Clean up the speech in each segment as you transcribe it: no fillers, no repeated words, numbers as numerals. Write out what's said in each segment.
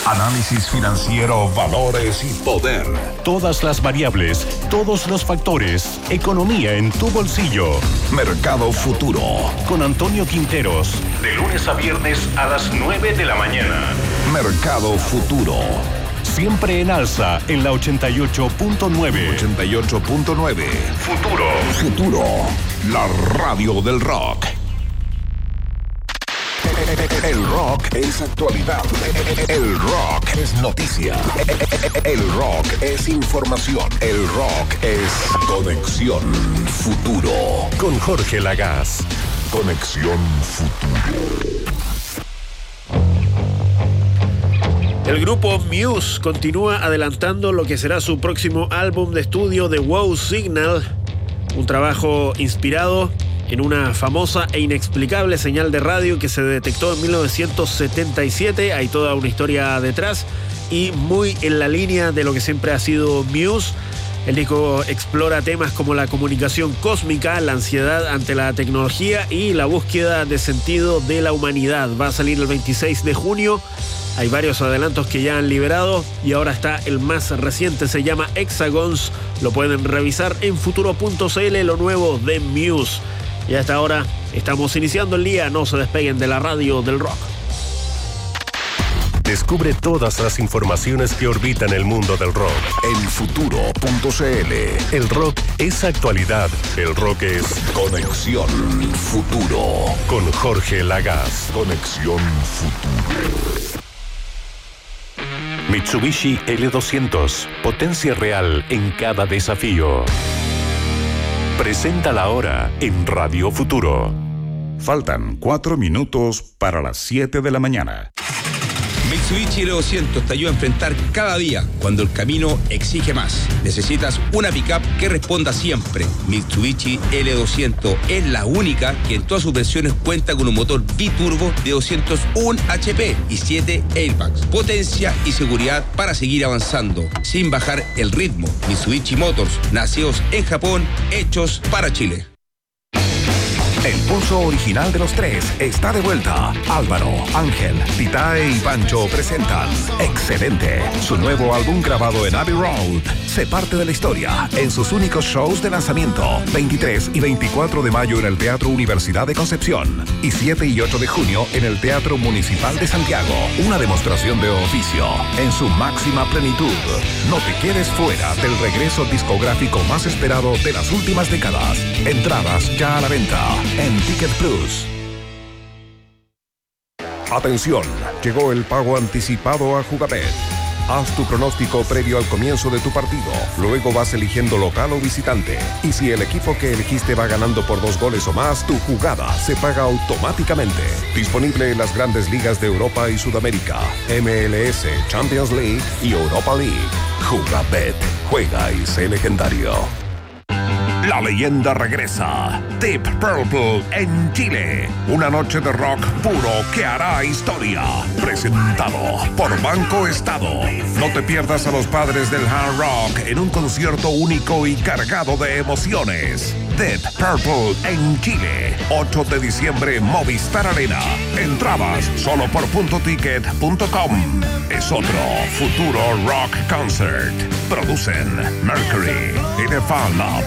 Análisis financiero, valores y poder. Todas las variables, todos los factores. Economía en tu bolsillo. Mercado Futuro. Con Antonio Quinteros. De lunes a viernes a las 9 de la mañana. Mercado Futuro. Siempre en alza en la 88.9. 88.9. Futuro. Futuro. La radio del rock. El rock es actualidad. El rock es noticia. El rock es información. El rock es Conexión Futuro. Con Jorge Lagaz. Conexión Futuro. El grupo Muse continúa adelantando lo que será su próximo álbum de estudio, The Wow Signal, un trabajo inspirado en una famosa e inexplicable señal de radio que se detectó en 1977. Hay toda una historia detrás y muy en la línea de lo que siempre ha sido Muse. El disco explora temas como la comunicación cósmica, la ansiedad ante la tecnología y la búsqueda de sentido de la humanidad. Va a salir el 26 de junio. Hay varios adelantos que ya han liberado y ahora está el más reciente, se llama Hexagons. Lo pueden revisar en futuro.cl, lo nuevo de Muse. Y hasta ahora estamos iniciando el día. No se despeguen de la radio del rock. Descubre todas las informaciones que orbitan el mundo del rock en futuro.cl. El rock es actualidad. El rock es Conexión Futuro. Con Jorge Lagaz. Conexión Futuro. Mitsubishi L200. Potencia real en cada desafío. Presenta la hora en Radio Futuro. Faltan 4 minutos para las 7 de la mañana. Mitsubishi L200 te ayuda a enfrentar cada día cuando el camino exige más. Necesitas una pickup que responda siempre. Mitsubishi L200 es la única que en todas sus versiones cuenta con un motor biturbo de 201 HP y 7 airbags. Potencia y seguridad para seguir avanzando sin bajar el ritmo. Mitsubishi Motors, nacidos en Japón, hechos para Chile. El pulso original de los tres está de vuelta. Álvaro, Ángel, Titae y Pancho presentan Excelente, su nuevo álbum grabado en Abbey Road. Se parte de la historia en sus únicos shows de lanzamiento, 23 y 24 de mayo en el Teatro Universidad de Concepción y 7 y 8 de junio en el Teatro Municipal de Santiago. Una demostración de oficio en su máxima plenitud. No te quedes fuera del regreso discográfico más esperado de las últimas décadas. Entradas ya a la venta en Ticket Plus. Atención, llegó el pago anticipado a Jugabet. Haz tu pronóstico previo al comienzo de tu partido. Luego vas eligiendo local o visitante. Y si el equipo que elegiste va ganando por 2 goles o más, tu jugada se paga automáticamente. Disponible en las grandes ligas de Europa y Sudamérica, MLS, Champions League y Europa League. Jugabet. Juega y sé legendario. La leyenda regresa. Deep Purple en Chile. Una noche de rock puro que hará historia. Presentado por Banco Estado. No te pierdas a los padres del hard rock en un concierto único y cargado de emociones. Deep Purple en Chile. 8 de diciembre, Movistar Arena. Entradas solo por .ticket.com. Es otro Futuro Rock Concert. Producen Mercury y The Fan Lab.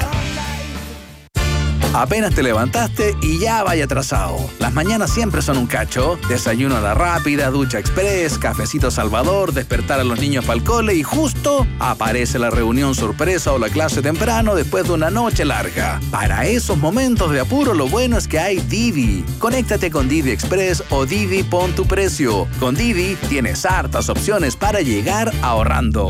Apenas te levantaste y ya vaya atrasado. Las mañanas siempre son un cacho. Desayuno a la rápida, ducha express, cafecito Salvador, despertar a los niños para el cole y justo aparece la reunión sorpresa o la clase temprano después de una noche larga. Para esos momentos de apuro, lo bueno es que hay Didi. Conéctate con Didi Express o Didi Pon tu Precio. Con Didi tienes hartas opciones para llegar ahorrando.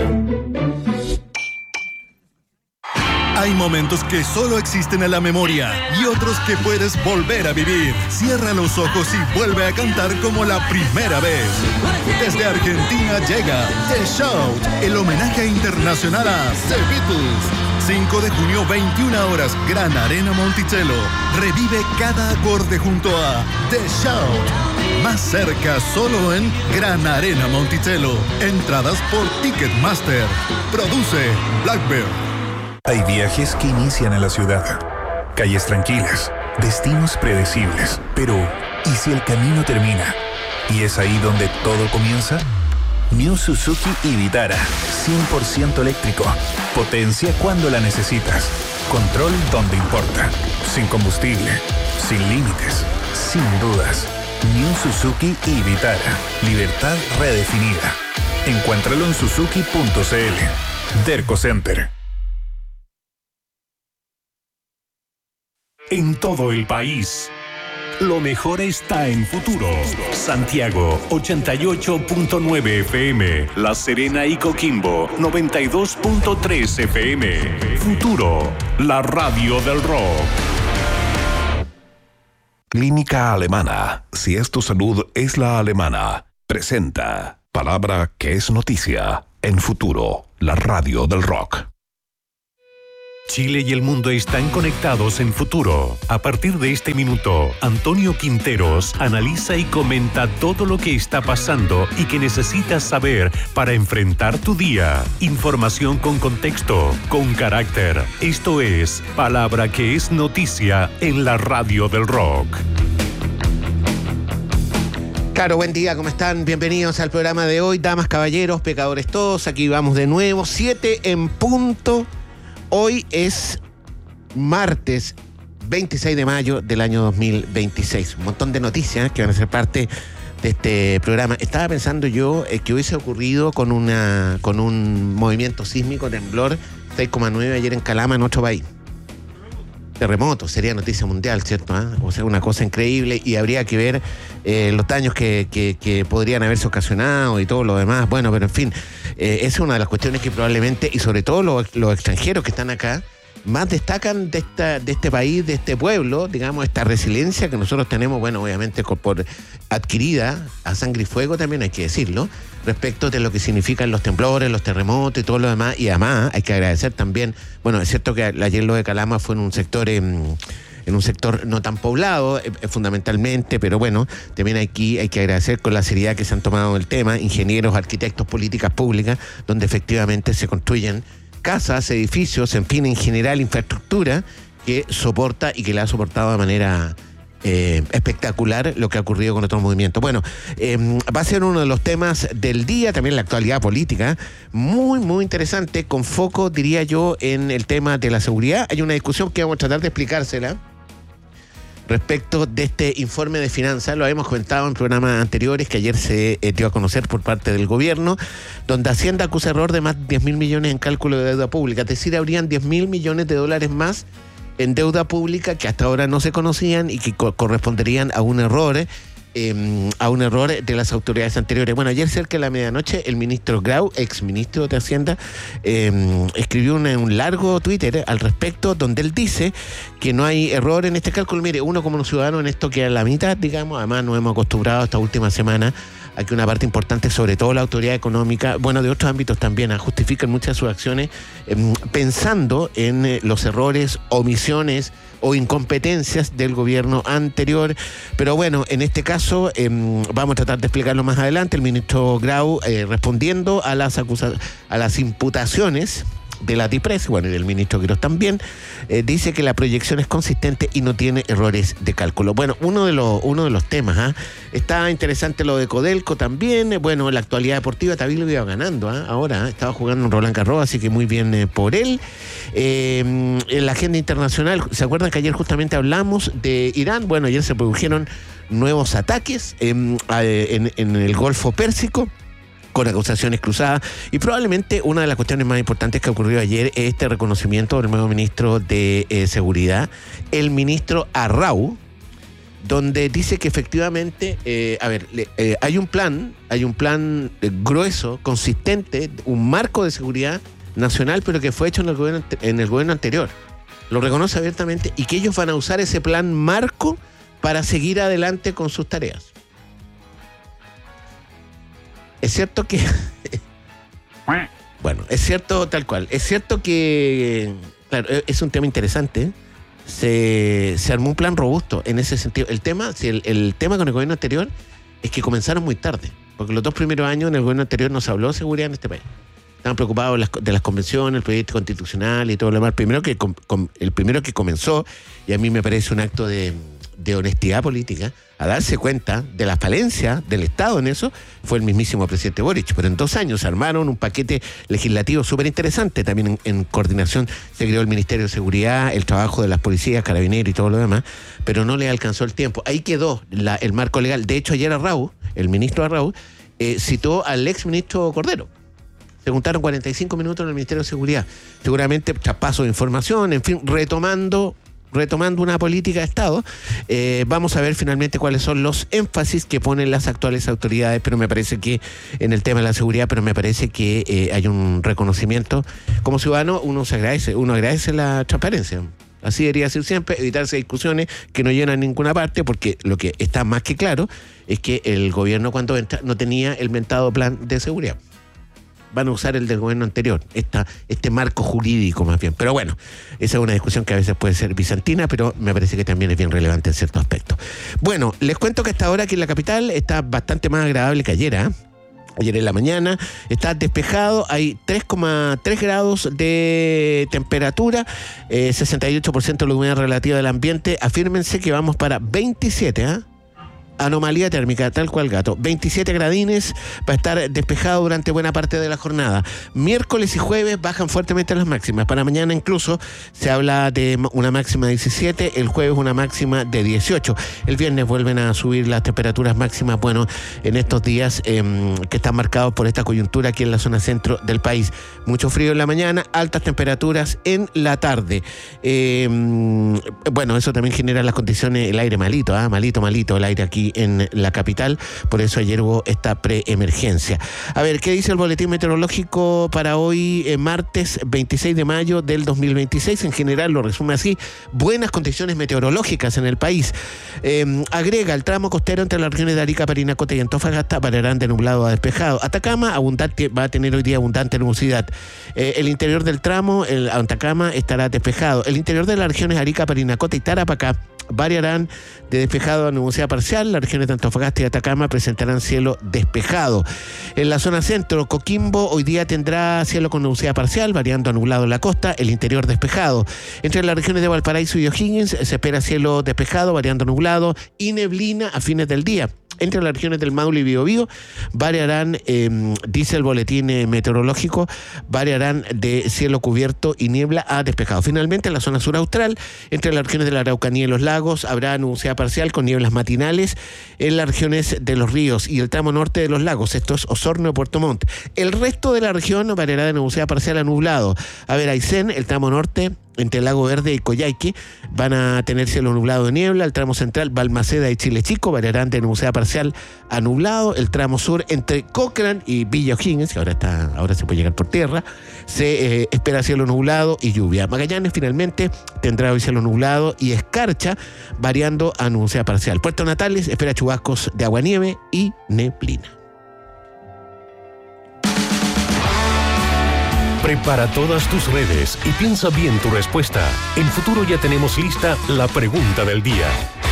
Hay momentos que solo existen en la memoria y otros que puedes volver a vivir. Cierra los ojos y vuelve a cantar como la primera vez. Desde Argentina llega The Shout, el homenaje internacional a The Beatles. 5 de junio, 21 horas, Gran Arena Monticello. Revive cada acorde junto a The Shout. Más cerca, solo en Gran Arena Monticello. Entradas por Ticketmaster. Produce Blackbird. Hay viajes que inician en la ciudad, calles tranquilas, destinos predecibles. Pero, ¿y si el camino termina? ¿Y es ahí donde todo comienza? New Suzuki y Vitara, 100% eléctrico. Potencia cuando la necesitas. Control donde importa. Sin combustible, sin límites, sin dudas. New Suzuki y Vitara. Libertad redefinida. Encuéntralo en suzuki.cl. Derco Center. En todo el país, lo mejor está en Futuro. Santiago, 88.9 FM. La Serena y Coquimbo, 92.3 FM. Futuro, la radio del rock. Clínica Alemana. Si es tu salud, es la alemana. Presenta palabra que es noticia en Futuro, la radio del rock. Chile y el mundo están conectados en Futuro. A partir de este minuto, Antonio Quinteros analiza y comenta todo lo que está pasando y que necesitas saber para enfrentar tu día. Información con contexto, con carácter. Esto es Palabra que es noticia en la radio del rock. Claro, buen día, ¿cómo están? Bienvenidos al programa de hoy, damas, caballeros, pecadores todos. Aquí vamos de nuevo, 7 en punto. Hoy es martes 26 de mayo del año 2026. Un montón de noticias que van a ser parte de este programa. Estaba pensando yo que hubiese ocurrido con un movimiento sísmico, temblor 6,9 ayer en Calama, en otro país. Terremoto, sería noticia mundial, ¿cierto? O sea, una cosa increíble, y habría que ver los daños que podrían haberse ocasionado y todo lo demás. Bueno, pero en fin, esa es una de las cuestiones que probablemente, y sobre todo los extranjeros que están acá, más destacan de este país, de este pueblo, digamos, esta resiliencia que nosotros tenemos, bueno, obviamente por adquirida a sangre y fuego, también hay que decirlo, respecto de lo que significan los temblores, los terremotos y todo lo demás. Y además hay que agradecer también, bueno, es cierto que ayer lo de Calama fue en un sector no tan poblado, fundamentalmente, pero bueno, también aquí hay que agradecer con la seriedad que se han tomado el tema, ingenieros, arquitectos, políticas públicas, donde efectivamente se construyen casas, edificios, en fin, en general, infraestructura que soporta y que la ha soportado de manera espectacular lo que ha ocurrido con otros movimientos. Bueno, va a ser uno de los temas del día, también la actualidad política, muy, muy interesante, con foco, diría yo, en el tema de la seguridad. Hay una discusión que vamos a tratar de explicársela respecto de este informe de finanzas. Lo habíamos comentado en programas anteriores, que ayer se dio a conocer por parte del gobierno, donde Hacienda acusa error de más de 10.000 millones en cálculo de deuda pública. Es decir, habrían 10.000 millones de dólares más en deuda pública que hasta ahora no se conocían y que corresponderían a un error de las autoridades anteriores. Bueno, ayer cerca de la medianoche, el ministro Grau, exministro de Hacienda, escribió un largo Twitter al respecto, donde él dice que no hay error en este cálculo. Mire, uno como un ciudadano en esto queda a la mitad, digamos. Además nos hemos acostumbrado esta última semana a que una parte importante, sobre todo la autoridad económica, bueno, de otros ámbitos también, justifican muchas de sus acciones pensando en los errores, omisiones o incompetencias del gobierno anterior. Pero bueno, en este caso vamos a tratar de explicarlo más adelante. El ministro Grau, respondiendo a las imputaciones de la DIPRES, bueno, y del ministro Quirós también, dice que la proyección es consistente y no tiene errores de cálculo. Bueno, uno de los temas, está interesante lo de Codelco también. Bueno, la actualidad deportiva, Tabilo iba ganando, ahora estaba jugando en Roland Garros, así que muy bien por él. En la agenda internacional, ¿se acuerdan que ayer justamente hablamos de Irán? Bueno, ayer se produjeron nuevos ataques en el Golfo Pérsico, con acusaciones cruzadas, y probablemente una de las cuestiones más importantes que ocurrió ayer es este reconocimiento del nuevo ministro de Seguridad, el ministro Arrau, donde dice que efectivamente, hay un plan grueso, consistente, un marco de seguridad nacional, pero que fue hecho en el gobierno anterior. Lo reconoce abiertamente, y que ellos van a usar ese plan marco para seguir adelante con sus tareas. Es cierto que... bueno, es cierto tal cual. Es cierto que... Claro, es un tema interesante. Se armó un plan robusto en ese sentido. El tema con el gobierno anterior es que comenzaron muy tarde. Porque los 2 primeros años en el gobierno anterior no se habló de seguridad en este país. Estaban preocupados de las convenciones, el proyecto constitucional y todo lo demás. El primero que comenzó, y a mí me parece un acto de de honestidad política, a darse cuenta de la falencia del Estado en eso, fue el mismísimo presidente Boric. Pero en 2 años armaron un paquete legislativo súper interesante. También en coordinación se creó el Ministerio de Seguridad, el trabajo de las policías, carabineros y todo lo demás, pero no le alcanzó el tiempo. Ahí quedó el marco legal. De hecho, ayer el ministro Arrau, citó al exministro Cordero. Se juntaron 45 minutos en el Ministerio de Seguridad. Seguramente traspaso de información, en fin, retomando una política de Estado. Vamos a ver finalmente cuáles son los énfasis que ponen las actuales autoridades, pero me parece que en el tema de la seguridad, pero me parece que hay un reconocimiento. Como ciudadano, uno agradece la transparencia. Así debería ser siempre, evitarse discusiones que no llenan ninguna parte, porque lo que está más que claro es que el gobierno cuando entra no tenía el mentado plan de seguridad. Van a usar el del gobierno anterior, este marco jurídico más bien. Pero bueno, esa es una discusión que a veces puede ser bizantina, pero me parece que también es bien relevante en ciertos aspectos. Bueno, les cuento que hasta ahora aquí en la capital está bastante más agradable que ayer, ¿eh? Ayer en la mañana está despejado, hay 3,3 grados de temperatura, 68% de la humedad relativa del ambiente. Afírmense que vamos para 27, ¿eh? Anomalía térmica, tal cual gato. 27 gradines, va a estar despejado durante buena parte de la jornada. Miércoles y jueves bajan fuertemente las máximas. Para mañana incluso se habla de una máxima de 17, el jueves una máxima de 18. El viernes vuelven a subir las temperaturas máximas, bueno, en estos días que están marcados por esta coyuntura aquí en la zona centro del país. Mucho frío en la mañana, altas temperaturas en la tarde. Bueno, eso también genera las condiciones, el aire malito, malito el aire aquí en la capital, por eso ayer hubo esta preemergencia. A ver, ¿qué dice el boletín meteorológico para hoy, martes 26 de mayo del 2026? En general lo resume así: buenas condiciones meteorológicas en el país. Agrega, el tramo costero entre las regiones de Arica, Parinacota y Antofagasta variarán de nublado a despejado. Atacama va a tener hoy día abundante nubosidad. El interior del tramo, el Atacama, estará despejado. El interior de las regiones Arica, Parinacota y Tarapacá variarán de despejado a nubosidad parcial. Las regiones de Antofagasta y Atacama presentarán cielo despejado. En la zona centro, Coquimbo hoy día tendrá cielo con nubosidad parcial, variando a nublado en la costa, el interior despejado. Entre las regiones de Valparaíso y O'Higgins se espera cielo despejado, variando a nublado y neblina a fines del día. Entre las regiones del Maule y Biobío variarán, dice el boletín meteorológico, variarán de cielo cubierto y niebla a despejado. Finalmente, en la zona sur austral, entre las regiones de la Araucanía y los lagos, habrá nubosidad parcial con nieblas matinales en las regiones de los ríos y el tramo norte de los lagos. Esto es Osorno y Puerto Montt. El resto de la región variará de nubosidad parcial a nublado. A ver, Aysén, el tramo norte, entre el Lago Verde y Coyhaique, van a tener cielo nublado de niebla. El tramo central, Balmaceda y Chile Chico, variarán de nubosidad parcial a nublado. El tramo sur, entre Cochrane y Villa O'Higgins, que ahora se puede llegar por tierra, se espera cielo nublado y lluvia. Magallanes finalmente tendrá hoy cielo nublado y escarcha, variando a nubosidad parcial. Puerto Natales espera chubascos de aguanieve y neblina. Prepara todas tus redes y piensa bien tu respuesta. En Futuro ya tenemos lista la pregunta del día.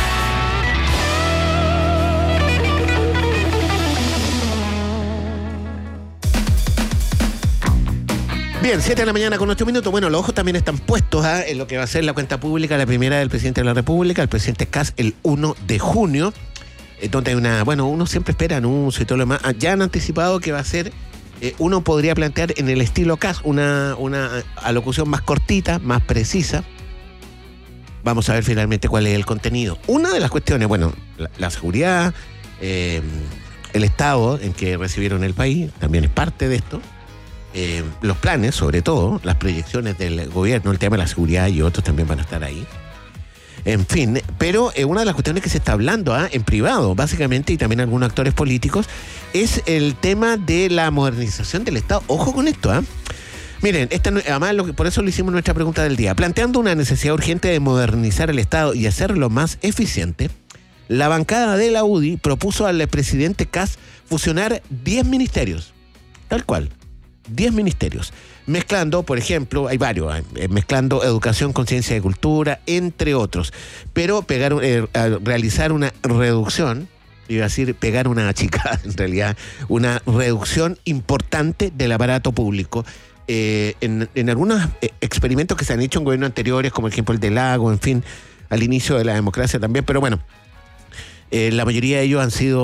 Bien, 7 de la mañana con 8 minutos. Bueno, los ojos también están puestos en lo que va a ser la cuenta pública, la primera del presidente de la República, el presidente Kast, el 1 de junio, donde hay uno siempre espera anuncios y todo lo demás. Ya han anticipado que va a ser, uno podría plantear en el estilo Kast una alocución más cortita, más precisa. Vamos a ver finalmente cuál es el contenido. Una de las cuestiones, la seguridad, el estado en que recibieron el país, también es parte de esto. Los planes, sobre todo, las proyecciones del gobierno, el tema de la seguridad y otros también van a estar ahí. En fin, pero una de las cuestiones que se está hablando en privado, básicamente, y también algunos actores políticos, es el tema de la modernización del Estado. Ojo con esto, Miren, además por eso lo hicimos nuestra pregunta del día. Planteando una necesidad urgente de modernizar el Estado y hacerlo más eficiente, la bancada de la UDI propuso al presidente Kast fusionar 10 ministerios, tal cual. 10 ministerios, mezclando, por ejemplo, hay varios, mezclando educación con ciencia y cultura, entre otros, pero realizar una reducción, iba a decir pegar una achicada, en realidad, una reducción importante del aparato público. En algunos experimentos que se han hecho en gobiernos anteriores, como el ejemplo el de Lago, en fin, al inicio de la democracia también, pero bueno. La mayoría de ellos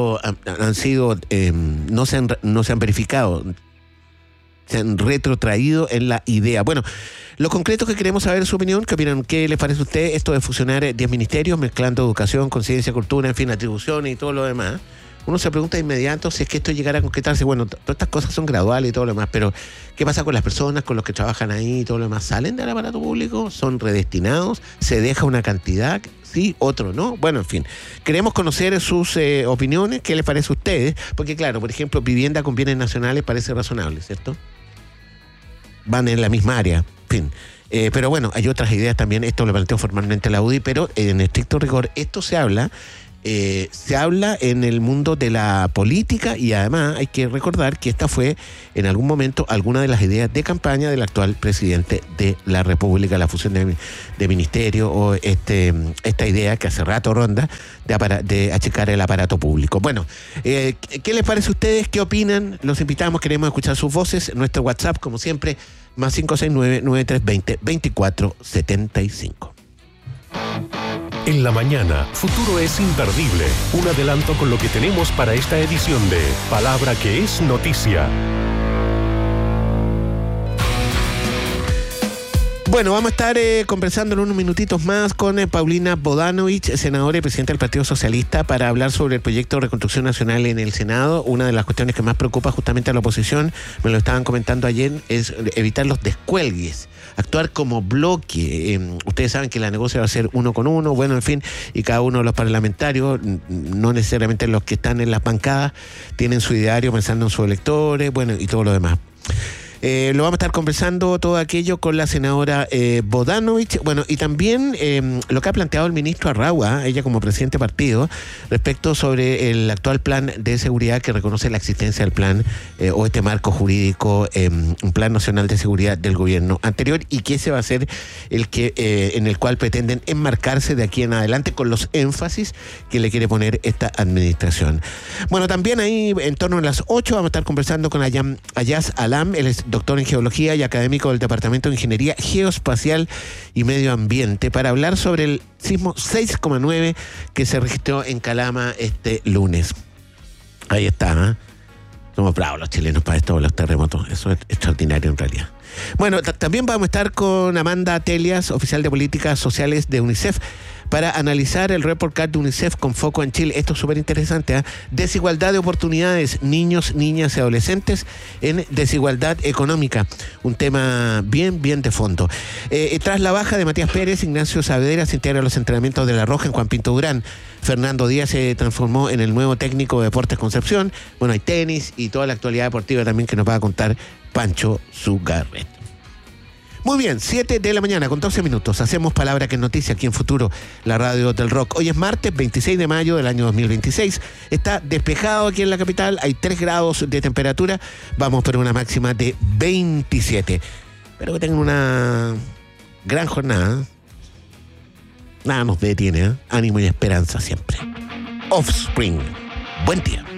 no se han verificado, se han retrotraído en la idea. Bueno, lo concreto que queremos saber es su opinión. ¿Qué opinan? ¿Qué les parece a usted esto de fusionar 10 ministerios, mezclando educación, conciencia, cultura, en fin, atribuciones y todo lo demás? Uno se pregunta de inmediato si es que esto llegara a concretarse. Bueno, todas estas cosas son graduales y todo lo demás, pero ¿qué pasa con las personas, con los que trabajan ahí y todo lo demás? ¿Salen del aparato público? ¿Son redestinados? ¿Se deja una cantidad? Sí, otro no. Bueno, en fin, queremos conocer sus opiniones. ¿Qué les parece a ustedes? Porque claro, por ejemplo, vivienda con bienes nacionales parece razonable, ¿cierto? Van en la misma área, en fin. Pero bueno, hay otras ideas también. Esto lo planteó formalmente la UDI, pero en estricto rigor esto se habla en el mundo de la política, y además hay que recordar que esta fue en algún momento alguna de las ideas de campaña del actual presidente de la República, la fusión de ministerio o esta idea que hace rato ronda de achicar el aparato público. Bueno, ¿qué les parece a ustedes? ¿Qué opinan? Los invitamos, queremos escuchar sus voces. Nuestro WhatsApp, como siempre, más 569-9320-2475. En la mañana, Futuro es imperdible. Un adelanto con lo que tenemos para esta edición de Palabra que es Noticia. Bueno, vamos a estar conversando en unos minutitos más con Paulina Bodanovich, senadora y presidenta del Partido Socialista, para hablar sobre el proyecto de reconstrucción nacional en el Senado. Una de las cuestiones que más preocupa justamente a la oposición, me lo estaban comentando ayer, es evitar los descuelgues, actuar como bloque. Ustedes saben que la negocia va a ser 1 con 1, bueno, en fin, y cada uno de los parlamentarios, no necesariamente los que están en las bancadas, tienen su ideario pensando en sus electores, bueno, y todo lo demás. Lo vamos a estar conversando todo aquello con la senadora Bodanovich. Bueno, y también lo que ha planteado el ministro Arraua, ella como presidente de partido, respecto sobre el actual plan de seguridad que reconoce la existencia del plan o este marco jurídico, un plan nacional de seguridad del gobierno anterior, y que ese va a ser el que en el cual pretenden enmarcarse de aquí en adelante con los énfasis que le quiere poner esta administración. Bueno, también ahí en torno a las 8 vamos a estar conversando con Ayaz Alam. Él es doctor en geología y académico del Departamento de Ingeniería Geoespacial y Medio Ambiente, para hablar sobre el sismo 6,9 que se registró en Calama este lunes. Ahí está, ¿eh? Somos bravos los chilenos para esto, los terremotos. Eso es extraordinario en realidad. Bueno, también vamos a estar con Amanda Telias, oficial de Políticas Sociales de UNICEF, para analizar el report card de UNICEF con foco en Chile. Esto es súper interesante, ¿eh? Desigualdad de oportunidades, niños, niñas y adolescentes en desigualdad económica. Un tema bien de fondo. Tras la baja de Matías Pérez, Ignacio Saavedra se integra a los entrenamientos de La Roja en Juan Pinto Durán. Fernando Díaz se transformó en el nuevo técnico de Deportes Concepción. Bueno, hay tenis y toda la actualidad deportiva también que nos va a contar Pancho Zugarret. Muy bien, 7 de la mañana con 12 minutos. Hacemos Palabra que es Noticia aquí en Futuro, la radio del rock. Hoy es martes 26 de mayo del año 2026. Está despejado aquí en la capital, hay 3 grados de temperatura. Vamos por una máxima de 27. Espero que tengan una gran jornada. Nada nos detiene, ¿eh? Ánimo y esperanza siempre. Offspring. Buen día.